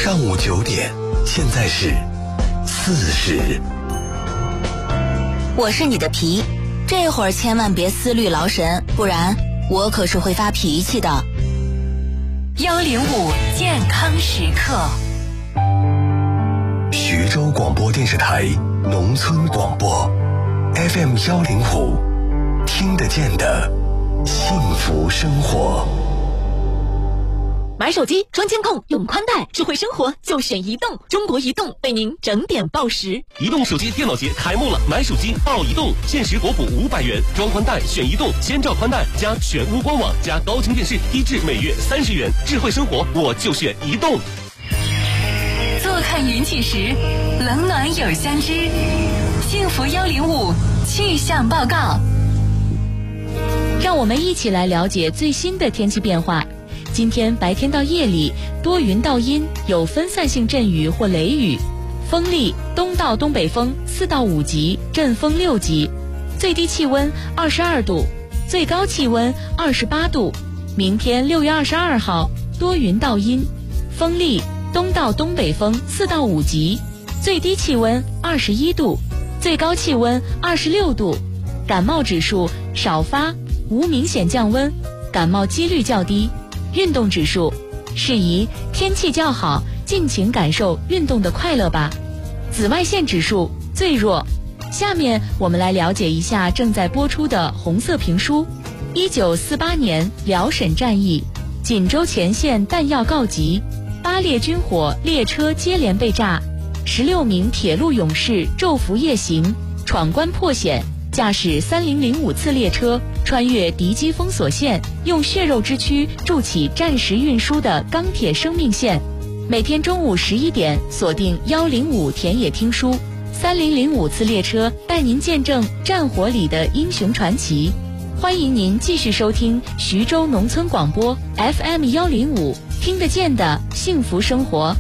上午9点，现在是40。 我是你的皮，这会儿千万别思虑劳神，不然我可是会发脾气的。 105健康时刻， 徐州广播电视台农村广播 FM 105，听得见的幸福生活。 买手机装监控用宽带，智慧生活就选移动。中国移动为您整点报时。 移动手机电脑节开幕了，买手机报移动，限时国补500元，装宽带选移动，千兆宽带加全屋官网加高清电视，低至每月30元。智慧生活我就选移动。 坐看云起时，冷暖有相知。幸福105气象报告， 让我们一起来了解最新的天气变化。今天白天到夜里多云到阴，有分散性阵雨或雷雨，风力东到东北风4到5级，阵风6级，最低气温22度，最高气温28度。明天6月22号多云到阴，风力东到东北风4到5级，最低气温21度，最高气温26度。感冒指数少发，无明显降温，感冒几率较低。运动指数适宜，天气较好，尽情感受运动的快乐吧。紫外线指数最弱。下面我们来了解一下正在播出的红色评书。1948年辽沈战役，锦州前线弹药告急，8列军火列车接连被炸，16名铁路勇士昼伏夜行，闯关破险，驾驶3005次列车穿越敌机封锁线，用血肉之躯筑起战时运输的钢铁生命线。每天中午11点锁定105田野听书，3005次列车带您见证战火里的英雄传奇。欢迎您继续收听徐州农村广播 FM 105，听得见的幸福生活。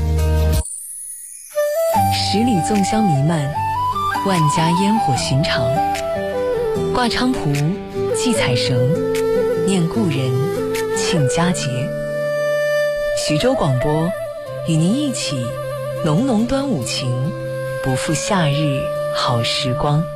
十里粽香弥漫，万家烟火寻常，挂菖蒲，系彩绳，念故人，庆佳节。徐州广播与您一起浓浓端午情，不负夏日好时光。